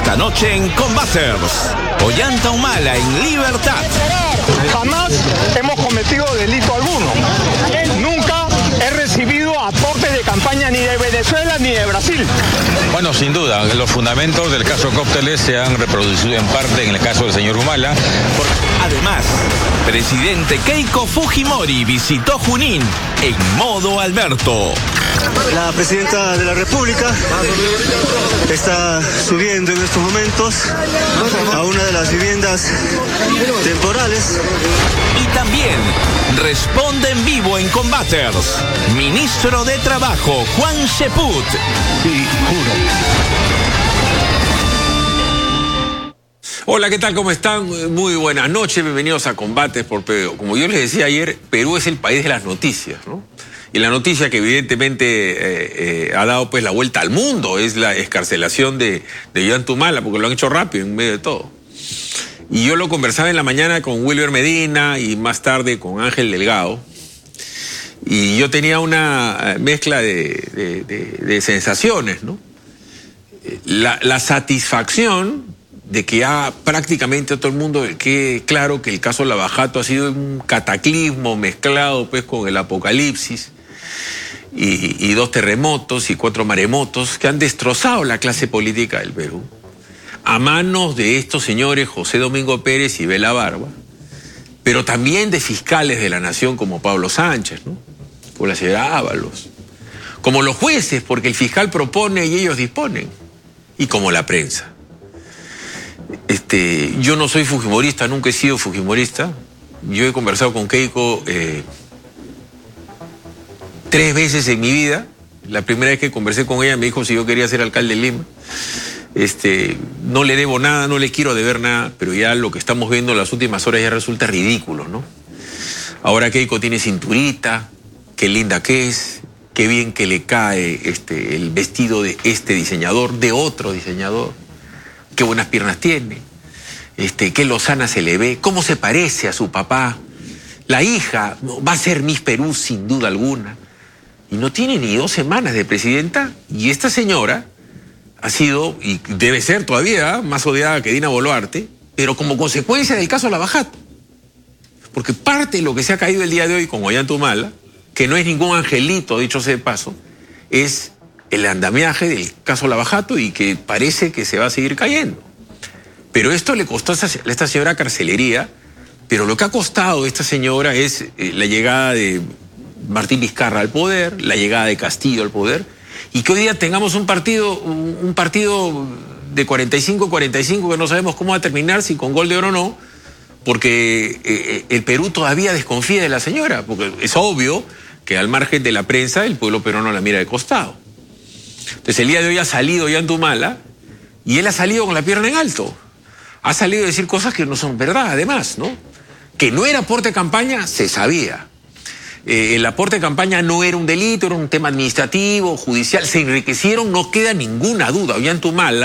Esta noche en Combaters, Ollanta Humala en libertad. Jamás hemos cometido delito alguno. Nunca he recibido aportes de campaña ni de Venezuela ni de Brasil. Bueno, sin duda, los fundamentos del caso Cócteles se han reproducido en parte en el caso del señor Humala. Además, presidente Keiko Fujimori visitó Junín en modo Alberto. La presidenta de la República está subiendo en estos momentos a una de las viviendas temporales. Y también responde en vivo en Combaters, ministro de Trabajo Juan Cheput. Sí, juro. Hola, ¿qué tal? ¿Cómo están? Muy buenas noches, bienvenidos a Combates por Perú. Como yo les decía ayer, Perú es el país de las noticias, ¿no? Y la noticia que evidentemente ha dado pues la vuelta al mundo es la excarcelación de Ollanta Humala, porque lo han hecho rápido en medio de todo. Y yo lo conversaba en la mañana con Wilber Medina y más tarde con Ángel Delgado. Y yo tenía una mezcla de sensaciones, ¿no? La satisfacción de que ya prácticamente a todo el mundo quede claro que el caso Lavajato ha sido un cataclismo mezclado pues con el apocalipsis y 2 terremotos y 4 maremotos que han destrozado la clase política del Perú a manos de estos señores José Domingo Pérez y Bela Barba, pero también de fiscales de la nación como Pablo Sánchez, ¿no? Como la señora Ábalos, como los jueces, porque el fiscal propone y ellos disponen, y como la prensa. Yo no soy fujimorista, nunca he sido fujimorista. Yo he conversado con Keiko 3 veces en mi vida. La primera vez que conversé con ella me dijo si yo quería ser alcalde de Lima. No le debo nada, no le quiero deber nada, pero ya lo que estamos viendo en las últimas horas ya resulta ridículo, ¿no? Ahora Keiko tiene cinturita, qué linda que es, qué bien que le cae el vestido de este diseñador, de otro diseñador. Qué buenas piernas tiene, qué lozana se le ve, cómo se parece a su papá. La hija va a ser Miss Perú sin duda alguna. Y no tiene ni 2 semanas de presidenta. Y esta señora ha sido, y debe ser todavía, más odiada que Dina Boluarte, pero como consecuencia del caso Lavajato. Porque parte de lo que se ha caído el día de hoy con Ollanta Humala, que no es ningún angelito, dicho sea de paso, es el andamiaje del caso Lavajato y que parece que se va a seguir cayendo. Pero esto le costó a esta señora carcelería, pero lo que ha costado a esta señora es la llegada de Martín Vizcarra al poder, la llegada de Castillo al poder, y que hoy día tengamos un partido de 45-45 que no sabemos cómo va a terminar, si con gol de oro o no, porque el Perú todavía desconfía de la señora, porque es obvio que al margen de la prensa el pueblo peruano la mira de costado. Entonces el día de hoy ha salido Ollanta Humala y él ha salido con la pierna en alto. Ha salido a decir cosas que no son verdad, además, ¿no? Que no era aporte de campaña, se sabía. El aporte de campaña no era un delito, era un tema administrativo, judicial. Se enriquecieron, no queda ninguna duda. Ollanta Humala